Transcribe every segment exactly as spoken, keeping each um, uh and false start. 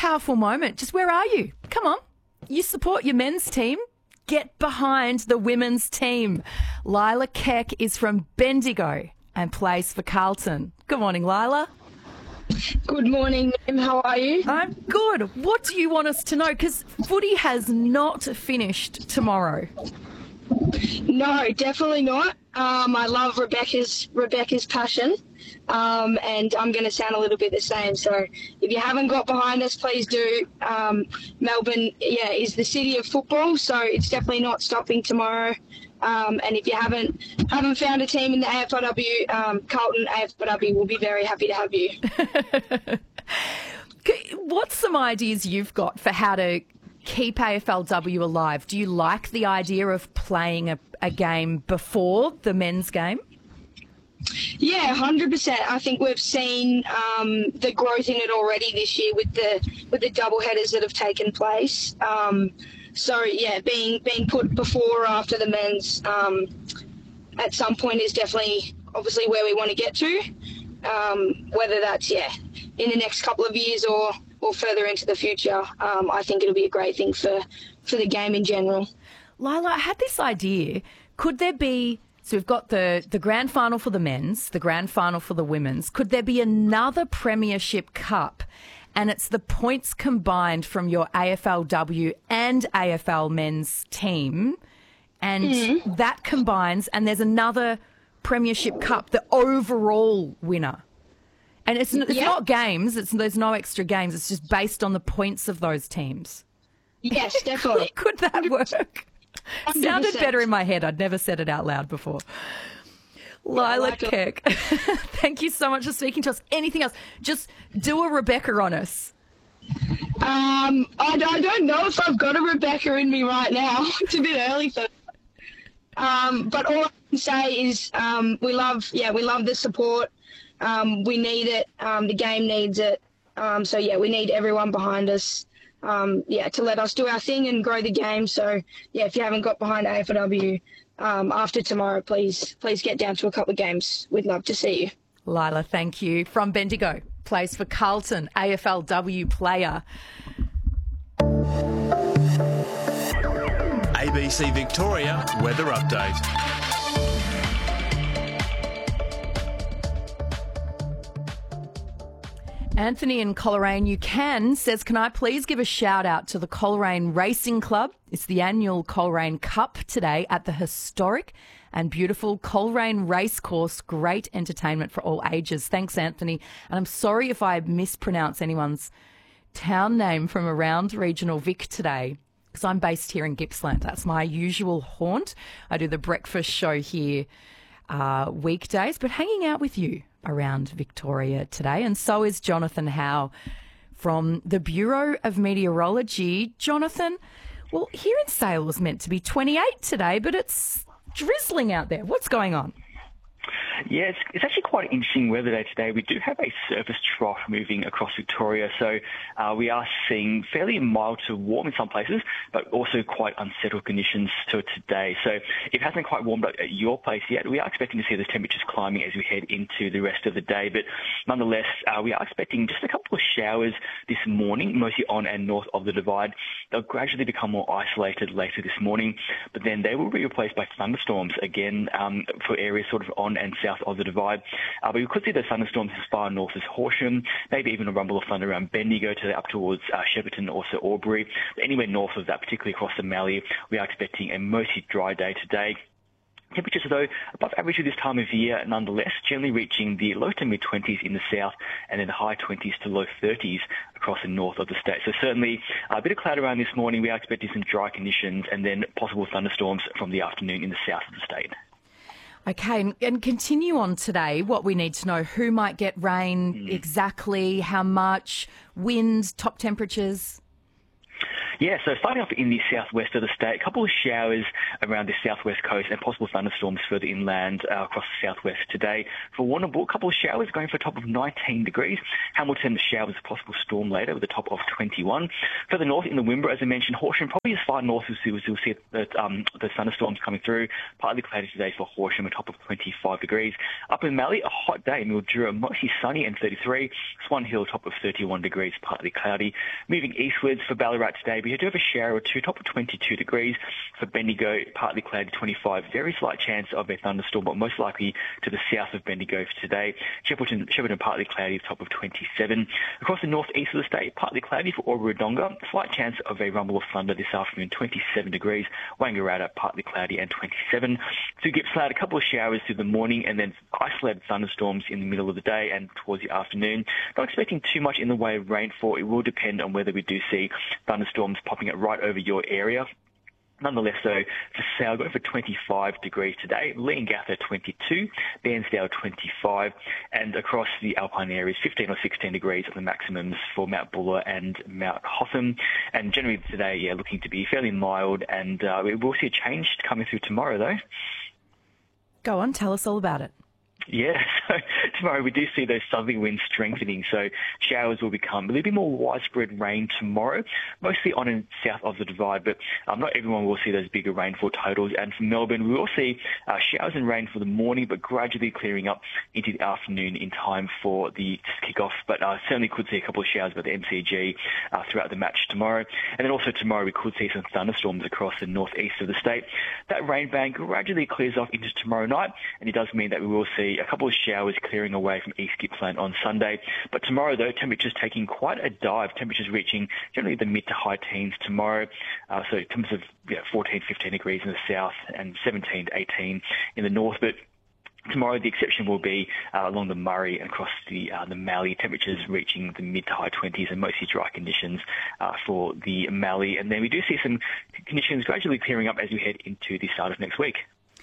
powerful moment. Just where are you? Come on. You support your men's team. Get behind the women's team. Lila Keck is from Bendigo and plays for Carlton. Good morning, Lila. Good morning, Em. How are you? I'm good. What do you want us to know? Because footy has not finished tomorrow. No, definitely not. Um, I love Rebecca's Rebecca's passion, um, and I'm going to sound a little bit the same. So if you haven't got behind us, please do. Um, Melbourne, yeah, is the city of football, so it's definitely not stopping tomorrow. Um, and if you haven't haven't found a team in the A F L W, um, Carlton A F L W will be very happy to have you. What's some ideas you've got for how to keep A F L W alive? Do you like the idea of playing a, a game before the men's game? Yeah, one hundred percent. I think we've seen um, the growth in it already this year with the with the double headers that have taken place. Um, so yeah, being being put before or after the men's um, at some point is definitely obviously where we want to get to. Um, whether that's yeah in the next couple of years or or further into the future, um, I think it'll be a great thing for for the game in general. Lila, I had this idea. Could there be, so we've got the, the grand final for the men's, the grand final for the women's. Could there be another Premiership Cup and it's the points combined from your A F L W and A F L men's team and mm. that combines and there's another Premiership Cup, the overall winner? And it's, it's yeah. not games, it's, there's no extra games, it's just based on the points of those teams. Yes, definitely. Could that work? one hundred percent. Sounded better in my head. I'd never said it out loud before. Yeah, Lila like Keck, thank you so much for speaking to us. Anything else? Just do a Rebecca on us. Um, I, I don't know if I've got a Rebecca in me right now. It's a bit early for um, but all I can say is um, we love, yeah, we love the support. Um, we need it. Um, the game needs it. Um, so, yeah, we need everyone behind us, um, yeah, to let us do our thing and grow the game. So, yeah, if you haven't got behind A F L W um, after tomorrow, please, please get down to a couple of games. We'd love to see you. Lila, thank you. From Bendigo, plays for Carlton, A F L W player. A B C Victoria Weather Update. Anthony in Coleraine, you can, says, can I please give a shout out to the Coleraine Racing Club? It's the annual Coleraine Cup today at the historic and beautiful Coleraine Racecourse. Great entertainment for all ages. Thanks, Anthony. And I'm sorry if I mispronounce anyone's town name from around regional Vic today, because I'm based here in Gippsland. That's my usual haunt. I do the breakfast show here uh, weekdays, but hanging out with you around Victoria today. And so is Jonathan Howe from the Bureau of Meteorology. Jonathan, well, here in Sale was meant to be twenty-eight today, but it's drizzling out there. What's going on? Yeah, it's, it's actually quite interesting weather day today. We do have a surface trough moving across Victoria, so uh, we are seeing fairly mild to warm in some places, but also quite unsettled conditions to today. So it hasn't quite warmed up at your place yet. We are expecting to see the temperatures climbing as we head into the rest of the day, but nonetheless, uh, we are expecting just a couple of showers this morning, mostly on and north of the Divide. They'll gradually become more isolated later this morning, but then they will be replaced by thunderstorms again um, for areas sort of on and south of the Divide. Uh, but we could see those thunderstorms as far north as Horsham, maybe even a rumble of thunder around Bendigo to up towards uh, Shepparton, also Albury. But anywhere north of that, particularly across the Mallee, we are expecting a mostly dry day today. Temperatures, though, above average for this time of year, nonetheless, generally reaching the low to mid-twenties in the south and then the high twenties to low thirties across the north of the state. So certainly a bit of cloud around this morning. We are expecting some dry conditions and then possible thunderstorms from the afternoon in the south of the state. Okay, and, and continue on today, what we need to know, who might get rain, mm. exactly, how much, wind, top temperatures? Yeah, so starting off in the southwest of the state, a couple of showers around the southwest coast and possible thunderstorms further inland uh, across the southwest today. For Warrnambool, a couple of showers going for a top of nineteen degrees. Hamilton, showers, a possible storm later with a top of twenty-one. Further north in the Wimmera, as I mentioned, Horsham, probably as far north as you'll see the, um, the thunderstorms coming through. Partly cloudy today for Horsham, a top of twenty-five degrees. Up in Mallee, a hot day. Mildura, mostly sunny and thirty-three. Swan Hill, top of thirty-one degrees, partly cloudy. Moving eastwards for Ballarat today, we do have a shower or two, top of twenty-two degrees. For Bendigo, partly cloudy, twenty-five. Very slight chance of a thunderstorm, but most likely to the south of Bendigo for today. Shepparton, Shepparton partly cloudy, top of twenty-seven. Across the northeast of the state, partly cloudy for Albury-Wodonga. Slight chance of a rumble of thunder this afternoon, twenty-seven degrees. Wangaratta, partly cloudy and twenty-seven. To Gippsland, a couple of showers through the morning and then isolated thunderstorms in the middle of the day and towards the afternoon. Not expecting too much in the way of rainfall. It will depend on whether we do see thunderstorms popping up right over your area. Nonetheless, though, for Sale, going for twenty-five degrees today. Leongatha, twenty-two. Bairnsdale, twenty-five. And across the Alpine areas, fifteen or sixteen degrees at the maximums for Mount Buller and Mount Hotham. And generally today, yeah, looking to be fairly mild. And uh, we will see a change coming through tomorrow, though. Go on, tell us all about it. Yeah, so tomorrow we do see those southerly winds strengthening, so showers will become a little bit more widespread rain tomorrow, mostly on and south of the Divide, but um, not everyone will see those bigger rainfall totals. And for Melbourne, we will see uh, showers and rain for the morning, but gradually clearing up into the afternoon in time for the kick-off. But uh, certainly could see a couple of showers by the M C G uh, throughout the match tomorrow. And then also tomorrow we could see some thunderstorms across the northeast of the state. That rain band gradually clears off into tomorrow night, and it does mean that we will see a couple of showers clearing away from East Gippsland on Sunday. But tomorrow, though, temperatures taking quite a dive. Temperatures reaching generally the mid to high teens tomorrow. Uh, so in terms of you know, fourteen, fifteen degrees in the south and seventeen to eighteen in the north. But tomorrow, the exception will be uh, along the Murray and across the uh, the Mallee, temperatures reaching the mid to high twenties and mostly dry conditions uh, for the Mallee. And then we do see some conditions gradually clearing up as we head into the start of next week.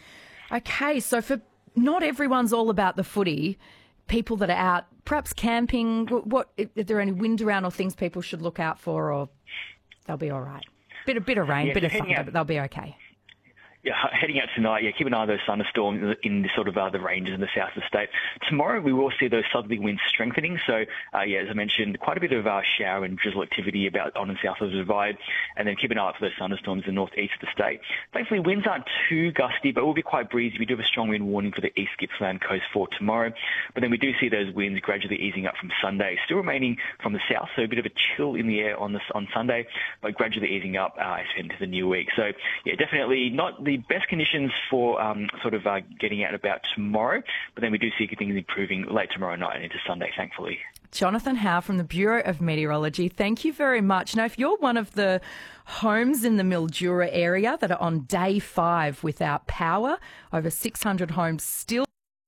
Okay, so for not everyone's all about the footy. People that are out, perhaps camping, what, what is there any wind around or things people should look out for, or they'll be all right? Bit, a bit of rain, yeah, bit so of thunder, but they'll be okay. Yeah, heading out tonight, yeah, keep an eye on those thunderstorms in the, in the sort of uh, the ranges in the south of the state. Tomorrow we will see those southerly winds strengthening. So, uh, yeah, as I mentioned, quite a bit of uh, shower and drizzle activity about on and south of the Divide. And then keep an eye out for those thunderstorms in the northeast of the state. Thankfully, winds aren't too gusty, but it will be quite breezy. We do have a strong wind warning for the East Gippsland coast for tomorrow. But then we do see those winds gradually easing up from Sunday, still remaining from the south, so a bit of a chill in the air on the, on Sunday, but gradually easing up uh, as we head into the new week. So, yeah, definitely not the best conditions for um, sort of uh, getting out and about tomorrow, but then we do see things improving late tomorrow night and into Sunday, thankfully. Jonathan Howe from the Bureau of Meteorology, thank you very much. Now, if you're one of the homes in the Mildura area that are on day five without power, over six hundred homes still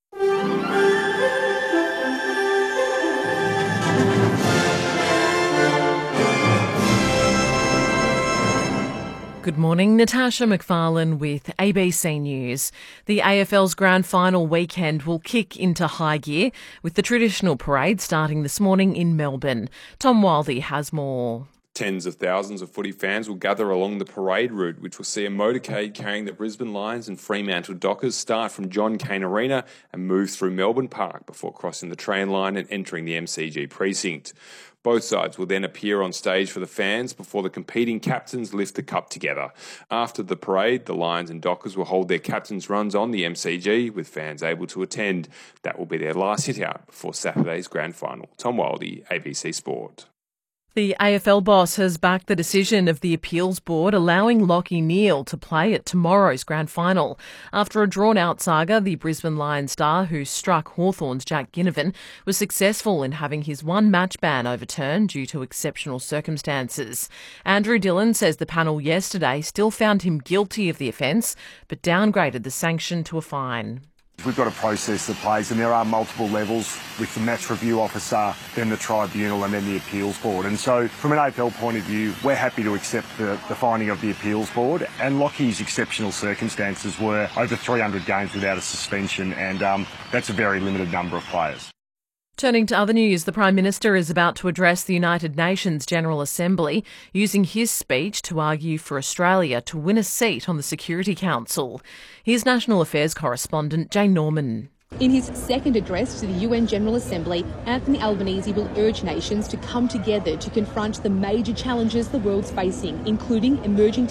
Good morning, Natasha McFarlane with A B C News. The A F L's grand final weekend will kick into high gear with the traditional parade starting this morning in Melbourne. Tom Wildey has more. Tens of thousands of footy fans will gather along the parade route, which will see a motorcade carrying the Brisbane Lions and Fremantle Dockers start from John Cain Arena and move through Melbourne Park before crossing the train line and entering the M C G precinct. Both sides will then appear on stage for the fans before the competing captains lift the cup together. After the parade, the Lions and Dockers will hold their captains' runs on the M C G, with fans able to attend. That will be their last hit-out before Saturday's grand final. Tom Wildey, A B C Sport. The A F L boss has backed the decision of the appeals board allowing Lachie Neale to play at tomorrow's grand final. After a drawn-out saga, the Brisbane Lions star, who struck Hawthorn's Jack Ginnivan, was successful in having his one-match ban overturned due to exceptional circumstances. Andrew Dillon says the panel yesterday still found him guilty of the offence, but downgraded the sanction to a fine. We've got a process that plays, and there are multiple levels with the match review officer, then the tribunal and then the appeals board. And so from an A F L point of view, we're happy to accept the, the finding of the appeals board. And Lachie's exceptional circumstances were over three hundred games without a suspension, and um, that's a very limited number of players. Turning to other news, the Prime Minister is about to address the United Nations General Assembly, using his speech to argue for Australia to win a seat on the Security Council. Here's National Affairs correspondent Jane Norman. In his second address to the U N General Assembly, Anthony Albanese will urge nations to come together to confront the major challenges the world's facing, including emerging